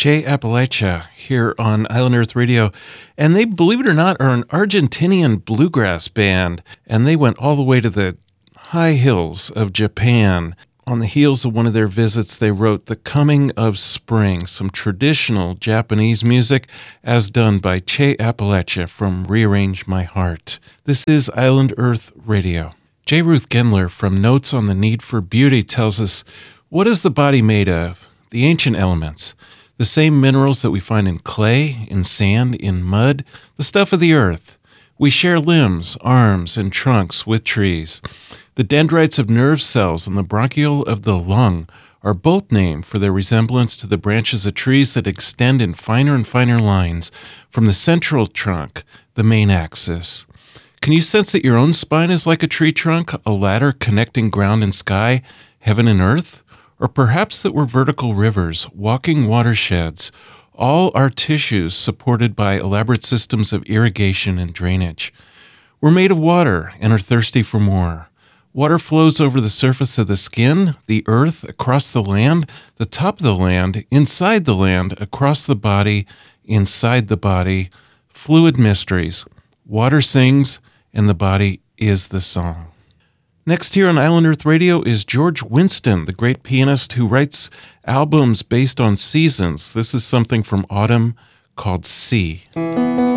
Che Appalachia here on Island Earth Radio. And they, believe it or not, are an Argentinian bluegrass band. And they went all the way to the high hills of Japan. On the heels of one of their visits, they wrote The Coming of Spring, some traditional Japanese music as done by Che Appalachia from Rearrange My Heart. This is Island Earth Radio. J. Ruth Gendler from Notes on the Need for Beauty tells us, what is the body made of? The ancient elements. The same minerals that we find in clay, in sand, in mud, the stuff of the earth. We share limbs, arms, and trunks with trees. The dendrites of nerve cells and the bronchiole of the lung are both named for their resemblance to the branches of trees that extend in finer and finer lines from the central trunk, the main axis. Can you sense that your own spine is like a tree trunk, a ladder connecting ground and sky, heaven and earth? Or perhaps that we're vertical rivers, walking watersheds, all our tissues supported by elaborate systems of irrigation and drainage. We're made of water and are thirsty for more. Water flows over the surface of the skin, the earth, across the land, the top of the land, inside the land, across the body, inside the body. Fluid mysteries. Water sings, and the body is the song. Next here on Island Earth Radio is George Winston, the great pianist who writes albums based on seasons. This is something from Autumn called Sea.